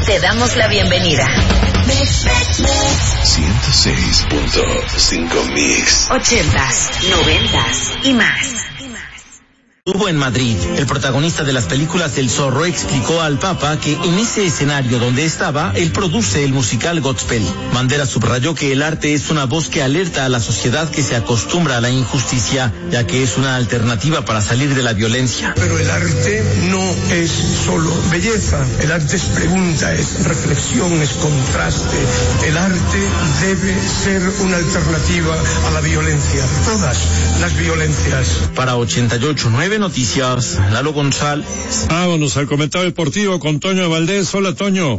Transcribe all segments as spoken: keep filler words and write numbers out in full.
te damos la bienvenida. ciento seis punto cinco Mix. Ochentas, noventas y más. Hubo en Madrid. El protagonista de las películas El Zorro explicó al Papa que en ese escenario donde estaba, él produce el musical Godspell. Bandera subrayó que el arte es una voz que alerta a la sociedad que se acostumbra a la injusticia, ya que es una alternativa para salir de la violencia. Pero el arte no es solo belleza. El arte es pregunta, es reflexión, es contraste. El arte debe ser una alternativa a la violencia. Todas las violencias. Para ochenta y ocho punto nueve Noticias, Lalo González. Vámonos al comentario deportivo con Toño Valdés. Hola, Toño.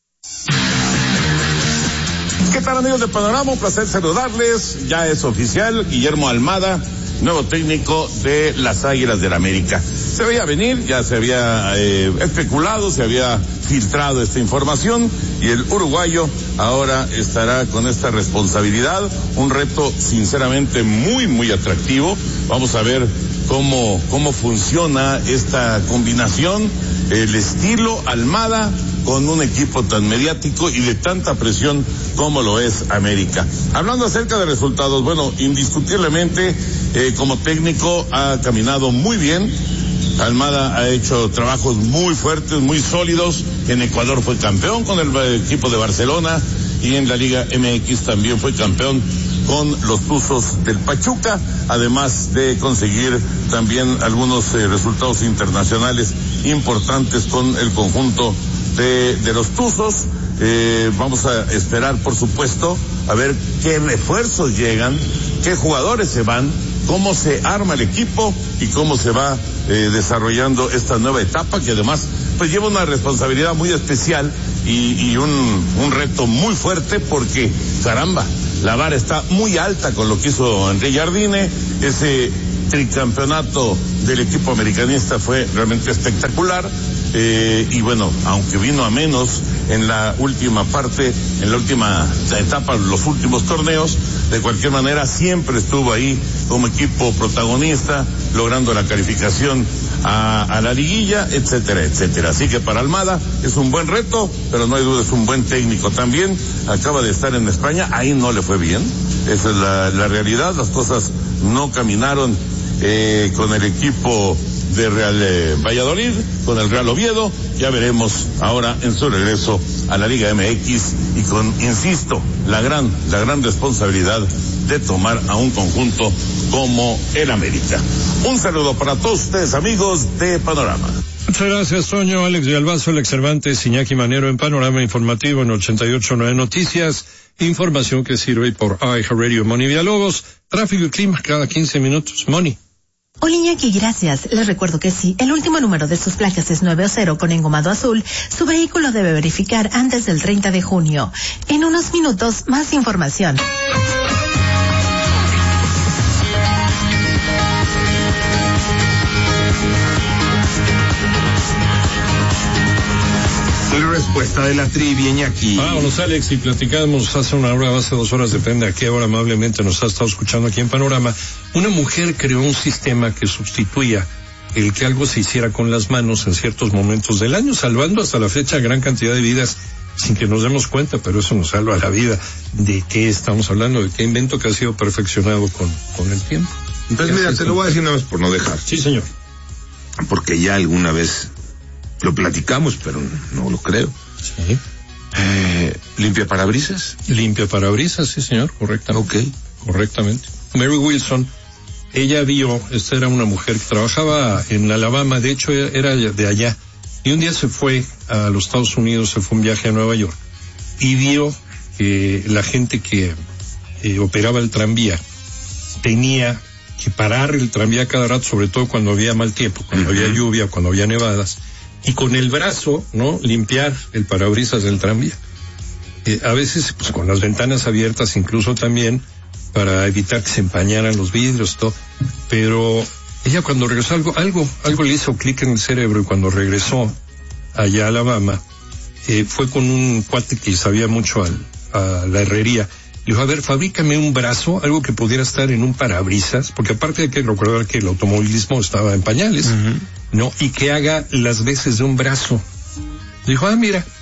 ¿Qué tal, amigos de Panorama? Un placer saludarles. Ya es oficial, Guillermo Almada, nuevo técnico de las Águilas del América. Se veía venir, ya se había eh, especulado, se había filtrado esta información y el uruguayo ahora estará con esta responsabilidad, un reto sinceramente muy, muy atractivo. Vamos a ver cómo, cómo funciona esta combinación, el estilo Almada con un equipo tan mediático y de tanta presión como lo es América. Hablando acerca de resultados, bueno, indiscutiblemente eh, como técnico ha caminado muy bien. Almada ha hecho trabajos muy fuertes, muy sólidos. En Ecuador fue campeón con el equipo de Barcelona y en la Liga M X también fue campeón con los Tuzos del Pachuca, además de conseguir también algunos eh, resultados internacionales importantes con el conjunto de, de los Tuzos. Eh, vamos a esperar, por supuesto, a ver qué refuerzos llegan, qué jugadores se van, cómo se arma el equipo y cómo se va eh, desarrollando esta nueva etapa, que además pues lleva una responsabilidad muy especial y, y un, un reto muy fuerte, porque caramba, la vara está muy alta con lo que hizo André Jardine. Ese tricampeonato del equipo americanista fue realmente espectacular. Eh, y bueno, aunque vino a menos en la última parte, en la última etapa, los últimos torneos, de cualquier manera siempre estuvo ahí como equipo protagonista, logrando la calificación a, a la liguilla, etcétera, etcétera. Así que para Almada es un buen reto, pero no hay duda, es un buen técnico también. Acaba de estar en España, ahí no le fue bien, esa es la, la realidad. Las cosas no caminaron eh, con el equipo de Real eh, Valladolid, con el Real Oviedo. Ya veremos ahora en su regreso a la Liga M X y con, insisto, la gran, la gran responsabilidad de tomar a un conjunto como el América. Un saludo para todos ustedes, amigos de Panorama. Muchas gracias, Toño. Alex Villalbazo, Alex Cervantes, Iñaki Manero en Panorama Informativo en ochenta y ocho punto nueve Noticias. Información que sirve por iHeartRadio. Moni Villalobos, tráfico y clima cada quince minutos. Moni. Hola, Iñaki, gracias. Les recuerdo que si el último número de sus placas es nueve cero con engomado azul, su vehículo debe verificar antes del treinta de junio. En unos minutos, más información. La respuesta de la trivia, Iñaki. Vámonos, Alex, y platicamos hace una hora, hace dos horas, depende a qué hora amablemente nos ha estado escuchando aquí en Panorama. Una mujer creó un sistema que sustituía el que algo se hiciera con las manos en ciertos momentos del año, salvando hasta la fecha gran cantidad de vidas sin que nos demos cuenta, pero eso nos salva la vida. ¿De qué estamos hablando? ¿De qué invento que ha sido perfeccionado con, con el tiempo? Entonces, mira, te lo voy a decir una vez por no dejar. Sí, señor. Porque ya alguna vez lo platicamos, pero no lo creo. Sí. Eh, ¿Limpia parabrisas? Limpia parabrisas, sí, señor, correctamente. Ok. Correctamente. Mary Wilson, ella vio, esta era una mujer que trabajaba en Alabama, de hecho era de allá, y un día se fue a los Estados Unidos, se fue un viaje a Nueva York, y vio que la gente que eh, operaba el tranvía tenía que parar el tranvía cada rato, sobre todo cuando había mal tiempo, cuando uh-huh. había lluvia, cuando había nevadas, y con el brazo, ¿no?, limpiar el parabrisas del tranvía. Eh, a veces, pues con las ventanas abiertas incluso también, para evitar que se empañaran los vidrios, todo. Pero ella cuando regresó, algo, algo, algo le hizo clic en el cerebro, y cuando regresó allá a Alabama, eh, fue con un cuate que sabía mucho al, a la herrería. Le dijo, a ver, fabrícame un brazo, algo que pudiera estar en un parabrisas, porque aparte hay que recordar que el automovilismo estaba en pañales, uh-huh. ¿no? Y que haga las veces de un brazo. Dijo, ah, mira,